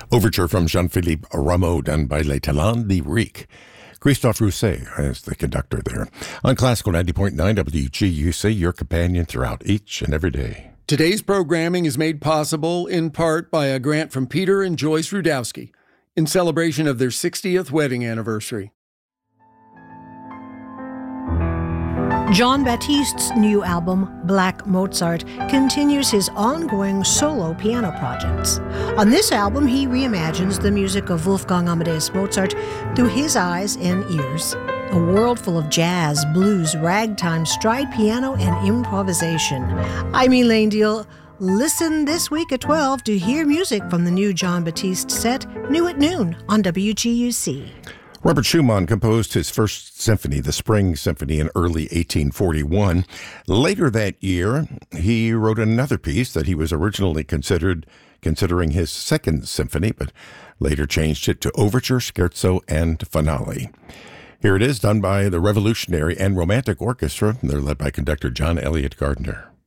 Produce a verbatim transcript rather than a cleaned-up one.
Overture from Jean-Philippe Rameau, done by Les Talents Lyriques. Christophe Rousset as the conductor there. On Classical ninety point nine W G U C, your companion throughout each and every day. Today's programming is made possible in part by a grant from Peter and Joyce Rudowski in celebration of their sixtieth wedding anniversary. Jean-Baptiste's new album, Black Mozart, continues his ongoing solo piano projects. On this album, he reimagines the music of Wolfgang Amadeus Mozart through his eyes and ears. A world full of jazz, blues, ragtime, stride piano, and improvisation. I'm Elaine Deal. Listen this week at twelve to hear music from the new Jean-Baptiste set, new at noon on W G U C. Robert Schumann composed his first symphony, the Spring Symphony, in early eighteen forty-one. Later that year, he wrote another piece that he was originally considered considering his second symphony, but later changed it to Overture, Scherzo, and Finale. Here it is, done by the Revolutionary and Romantic Orchestra. They're led by conductor John Elliott Gardner.